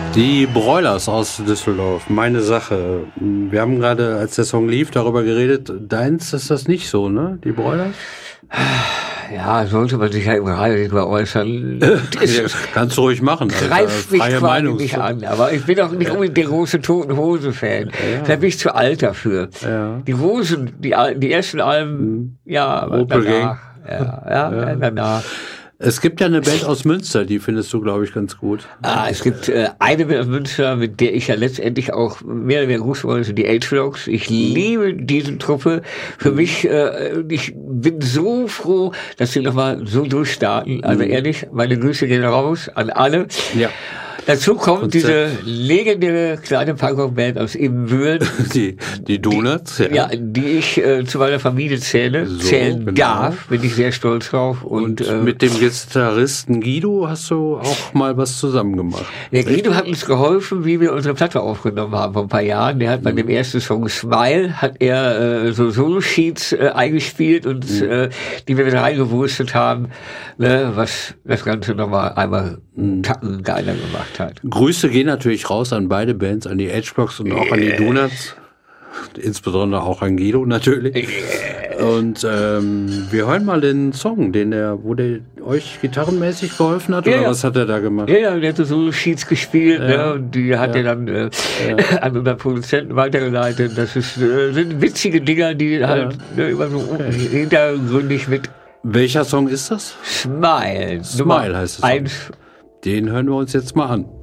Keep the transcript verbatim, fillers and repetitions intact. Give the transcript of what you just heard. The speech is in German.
Die Broilers aus Düsseldorf, meine Sache. Wir haben gerade, als der Song lief, darüber geredet. Deins ist das nicht so, ne? Die Broilers? Ja, sollte man sich ja im Radio nicht mehr äußern. Kannst du ruhig machen. Also greift mich quasi nicht an. Aber ich bin auch nicht unbedingt der große Toten Hose-Fan. Ja. Da bin ich zu alt dafür. Ja. Die Hosen, die, die ersten Alben, ja, danach. Ja, ja, ja, danach. Es gibt ja eine Band aus Münster, die findest du, glaube ich, ganz gut. Ah, es gibt äh, eine Band aus Münster, mit der ich ja letztendlich auch mehr oder weniger groß wollte, die H-Vlogs. Ich liebe diese Truppe. Für mich, äh, ich bin so froh, dass sie nochmal so durchstarten. Also ehrlich, meine Grüße gehen raus an alle. Ja. Dazu kommt Konzept. Diese legendäre kleine Punkrock-Band aus Ibbenbüren. Die, die Donuts, die, ja. ja. Die ich äh, zu meiner Familie zähle, so, zählen genau. darf, bin ich sehr stolz drauf. Und, und äh, mit dem Gitarristen Guido hast du auch mal was zusammen gemacht. Der Guido hat uns geholfen, wie wir unsere Platte aufgenommen haben vor ein paar Jahren. Der hat bei mhm. dem ersten Song Smile, hat er äh, so Solo-Sheets äh, eingespielt und mhm. äh, die wir wieder reingewurstet haben, ne, was das Ganze nochmal einmal einen Tacken geiler gemacht hat. Grüße gehen natürlich raus an beide Bands, an die H-Vlogs und auch yeah. an die Donuts. Insbesondere auch an Guido natürlich. Yeah. Und ähm, wir hören mal den Song, den der, wo der euch gitarrenmäßig geholfen hat, ja, oder ja. was hat er da gemacht? Ja, ja, der hat so Sheets gespielt, ja. ne, und die hat ja. er dann äh, ja. an unseren Produzenten weitergeleitet. Das ist, äh, sind witzige Dinger, die ja. halt ne, immer so okay. hintergründig mit. Welcher Song ist das? Smile. Smile heißt es. Eins. Den hören wir uns jetzt mal an.